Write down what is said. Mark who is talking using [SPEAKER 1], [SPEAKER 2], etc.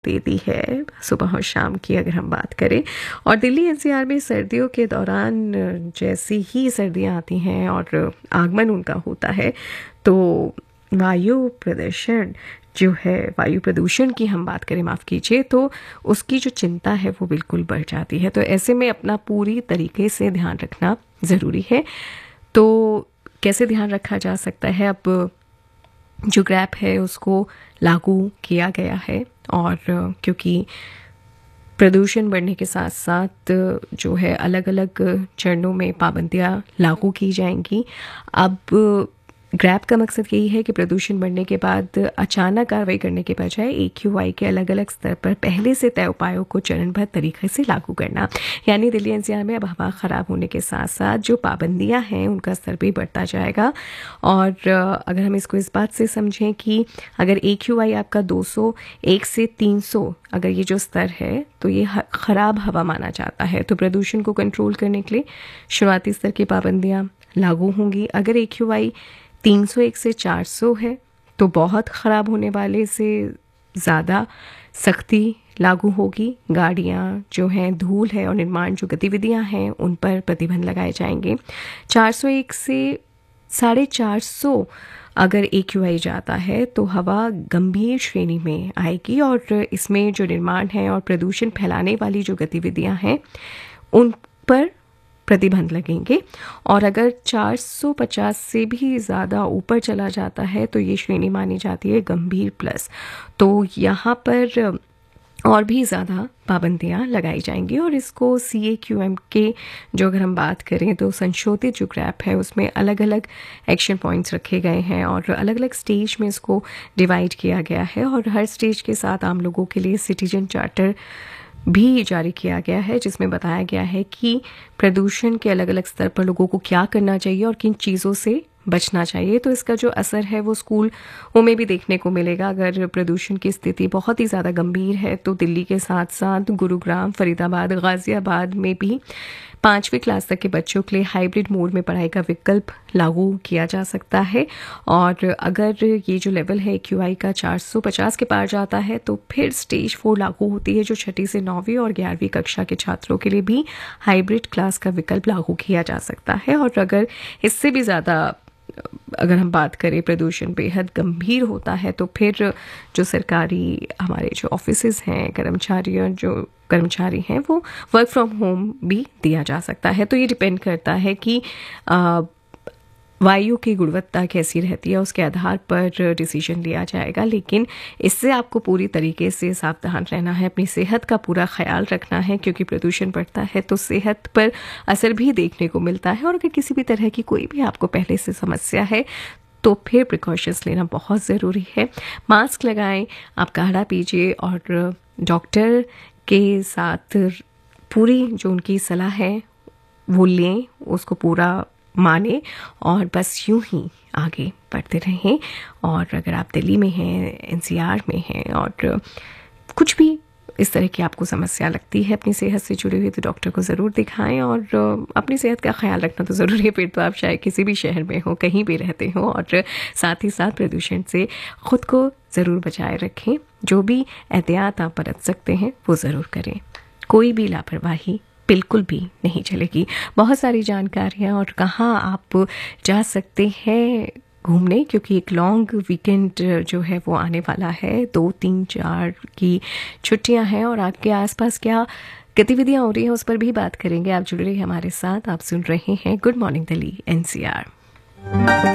[SPEAKER 1] देती है सुबह और शाम की अगर हम बात करें। और दिल्ली एनसीआर में सर्दियों के दौरान जैसी ही सर्दियां आती हैं और आगमन उनका होता है तो वायु प्रदूषण जो है, वायु प्रदूषण की हम बात करें, माफ़ कीजिए, तो उसकी जो चिंता है वो बिल्कुल बढ़ जाती है। तो ऐसे में अपना पूरी तरीके से ध्यान रखना ज़रूरी है। तो कैसे ध्यान रखा जा सकता है? अब जो ग्रैप है उसको लागू किया गया है और क्योंकि प्रदूषण बढ़ने के साथ साथ जो है अलग अलग चरणों में पाबंदियां लागू की जाएंगी। अब ग्रैप का मकसद यही है कि प्रदूषण बढ़ने के बाद अचानक कार्रवाई करने के बजाय AQI के अलग अलग स्तर पर पहले से तय उपायों को चरणबद्ध तरीके से लागू करना। यानी दिल्ली एनसीआर में अब हवा ख़राब होने के साथ साथ जो पाबंदियां हैं उनका स्तर भी बढ़ता जाएगा। और अगर हम इसको इस बात से समझें कि अगर AQI आपका 201 से 300 अगर ये जो स्तर है तो ये ख़राब हवा माना जाता है, तो प्रदूषण को कंट्रोल करने के लिए शुरुआती स्तर की पाबंदियाँ लागू होंगी। अगर AQI 301 से 400 है तो बहुत ख़राब होने वाले से ज़्यादा सख्ती लागू होगी। गाड़ियाँ जो हैं, धूल है और निर्माण जो गतिविधियाँ हैं उन पर प्रतिबंध लगाए जाएंगे। 401 से 450 अगर AQI जाता है तो हवा गंभीर श्रेणी में आएगी और इसमें जो निर्माण है और प्रदूषण फैलाने वाली जो गतिविधियाँ हैं उन पर प्रतिबंध लगेंगे। और अगर 450 से भी ज़्यादा ऊपर चला जाता है तो ये श्रेणी मानी जाती है गंभीर प्लस। तो यहाँ पर और भी ज़्यादा पाबंदियाँ लगाई जाएंगी और इसको CAQM के जो अगर हम बात करें तो संशोधित जो ग्रैप है उसमें अलग अलग एक्शन पॉइंट्स रखे गए हैं और अलग अलग स्टेज में इसको डिवाइड किया गया है और हर स्टेज के साथ आम लोगों के लिए सिटीजन चार्टर भी जारी किया गया है जिसमें बताया गया है कि प्रदूषण के अलग अलग स्तर पर लोगों को क्या करना चाहिए और किन चीज़ों से बचना चाहिए। तो इसका जो असर है वो स्कूलों में भी देखने को मिलेगा। अगर प्रदूषण की स्थिति बहुत ही ज़्यादा गंभीर है तो दिल्ली के साथ साथ गुरुग्राम, फरीदाबाद, गाज़ियाबाद में भी 5वीं क्लास तक के बच्चों के लिए हाइब्रिड मोड में पढ़ाई का विकल्प लागू किया जा सकता है। और अगर ये जो लेवल है AQI का 450 के पार जाता है तो फिर स्टेज 4 लागू होती है जो 6ठी से 9वीं और 11वीं कक्षा के छात्रों के लिए भी हाइब्रिड क्लास का विकल्प लागू किया जा सकता है। और अगर इससे भी ज़्यादा अगर हम बात करें प्रदूषण बेहद गंभीर होता है तो फिर जो सरकारी हमारे जो ऑफिसेज हैं, कर्मचारी हैं वो वर्क फ्रॉम होम भी दिया जा सकता है। तो ये डिपेंड करता है कि वायु की गुणवत्ता कैसी रहती है उसके आधार पर डिसीजन लिया जाएगा। लेकिन इससे आपको पूरी तरीके से सावधान रहना है, अपनी सेहत का पूरा ख्याल रखना है क्योंकि प्रदूषण बढ़ता है तो सेहत पर असर भी देखने को मिलता है। और अगर किसी भी तरह की कोई भी आपको पहले से समस्या है तो फिर प्रिकॉशंस लेना बहुत ज़रूरी है। मास्क लगाएं, आप काढ़ा पीजिए और डॉक्टर के साथ पूरी जो उनकी सलाह है वो लें, उसको पूरा माने और बस यूं ही आगे बढ़ते रहें। और अगर आप दिल्ली में हैं, NCR में हैं और कुछ भी इस तरह की आपको समस्या लगती है अपनी सेहत से जुड़ी हुई तो डॉक्टर को ज़रूर दिखाएं। और अपनी सेहत का ख्याल रखना तो ज़रूरी है, फिर तो आप चाहे किसी भी शहर में हो, कहीं भी रहते हो। और साथ ही साथ प्रदूषण से ख़ुद को ज़रूर बचाए रखें। जो भी एहतियात आप बरत सकते हैं वो ज़रूर करें। कोई भी लापरवाही बिल्कुल भी नहीं चलेगी। बहुत सारी जानकारियाँ और कहाँ आप जा सकते हैं घूमने, क्योंकि एक लॉन्ग वीकेंड जो है वो आने वाला है। 2, 3, 4 की छुट्टियां हैं और आपके आसपास क्या गतिविधियां हो रही हैं उस पर भी बात करेंगे। आप जुड़ रहे हैं हमारे साथ। आप सुन रहे हैं गुड मॉर्निंग दिल्ली NCR।